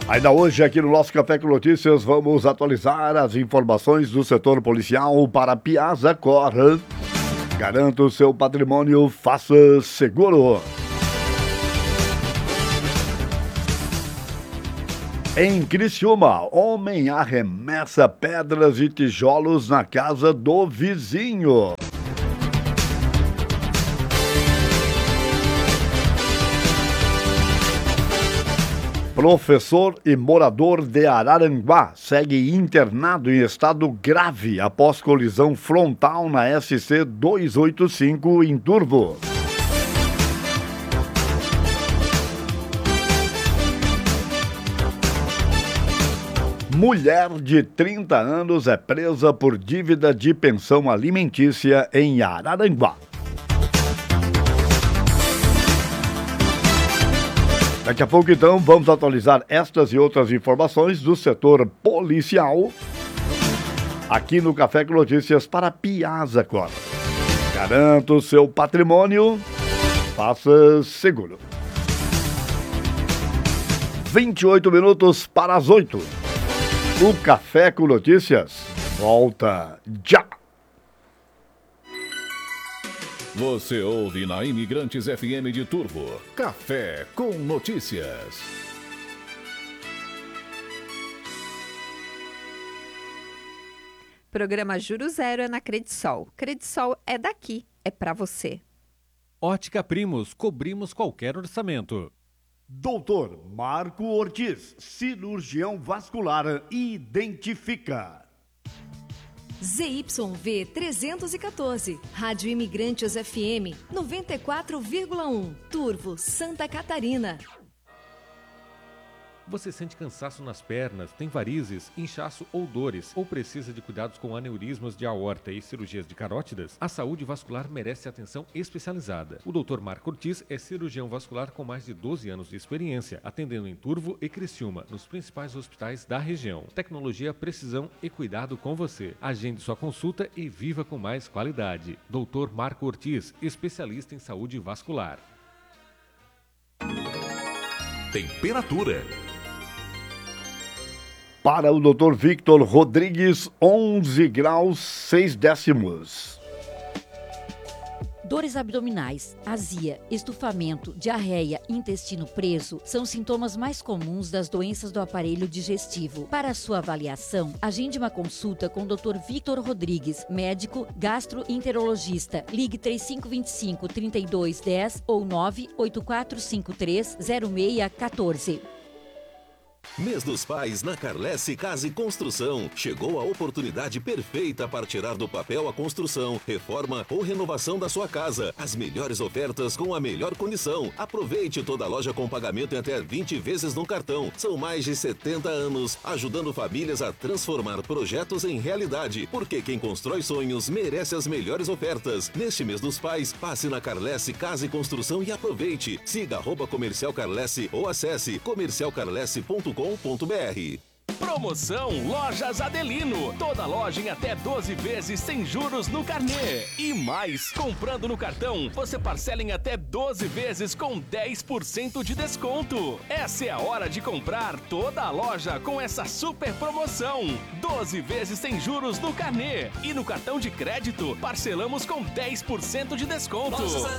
Ainda hoje, aqui no nosso Café com Notícias, vamos atualizar as informações do setor policial para Piazza Cor. Garanta o seu patrimônio, faça seguro. Em Criciúma, homem arremessa pedras e tijolos na casa do vizinho. Professor e morador de Araranguá segue internado em estado grave após colisão frontal na SC 285 em Turvo. Mulher de 30 anos é presa por dívida de pensão alimentícia em Araranguá. Daqui a pouco, então, vamos atualizar estas e outras informações do setor policial aqui no Café com Notícias para Piazza Cor. Garanta o seu patrimônio, faça seguro. 28 minutos para as 8. O Café com Notícias volta já. Você ouve na Imigrantes FM de Turvo, Café com Notícias. Programa Juro Zero é na Credisol. Credisol é daqui, é pra você. Ótica Primos, cobrimos qualquer orçamento. Doutor Marco Ortiz, cirurgião vascular, identifica. ZYV 314, Rádio Imigrantes FM 94,1, Turvo, Santa Catarina. Você sente cansaço nas pernas, tem varizes, inchaço ou dores, ou precisa de cuidados com aneurismas de aorta e cirurgias de carótidas? A saúde vascular merece atenção especializada. O Dr. Marco Ortiz é cirurgião vascular com mais de 12 anos de experiência, atendendo em Turvo e Criciúma, nos principais hospitais da região. Tecnologia, precisão e cuidado com você. Agende sua consulta e viva com mais qualidade. Dr. Marco Ortiz, especialista em saúde vascular. Temperatura. Para o Dr. Victor Rodrigues, 11 graus 6 décimos. Dores abdominais, azia, estufamento, diarreia, intestino preso são sintomas mais comuns das doenças do aparelho digestivo. Para sua avaliação, agende uma consulta com o Dr. Victor Rodrigues, médico gastroenterologista. Ligue 3525-3210 ou 98453-0614. Mês dos Pais na Carlesse Casa e Construção. Chegou a oportunidade perfeita para tirar do papel a construção, reforma ou renovação da sua casa. As melhores ofertas com a melhor condição. Aproveite toda a loja com pagamento em até 20 vezes no cartão. São mais de 70 anos ajudando famílias a transformar projetos em realidade. Porque quem constrói sonhos merece as melhores ofertas. Neste Mês dos Pais, passe na Carlesse Casa e Construção e aproveite. Siga @Comercial Carlesse ou acesse comercialcarlesse.com.br. Promoção Lojas Adelino. Toda loja em até 12 vezes sem juros no carnê. E mais, comprando no cartão, você parcela em até 12 vezes com 10% de desconto. Essa é a hora de comprar toda a loja com essa super promoção. 12 vezes sem juros no carnê. E no cartão de crédito, parcelamos com 10% de desconto.